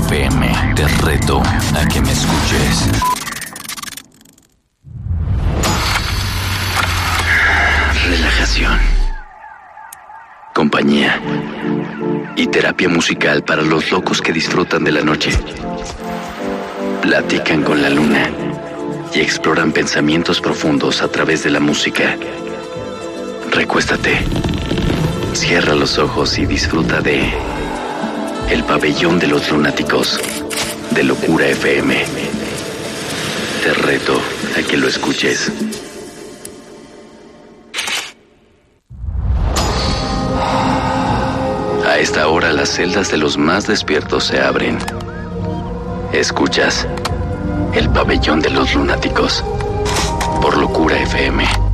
FM. Te reto a que me escuches. Relajación, compañía y terapia musical para los locos que disfrutan de la noche. Platican con la luna y exploran pensamientos profundos a través de la música. Recuéstate, cierra los ojos y disfruta de El Pabellón de los Lunáticos de Locura FM. Te reto a que lo escuches. A esta hora las celdas de los más despiertos se abren. Escuchas El Pabellón de los Lunáticos por Locura FM.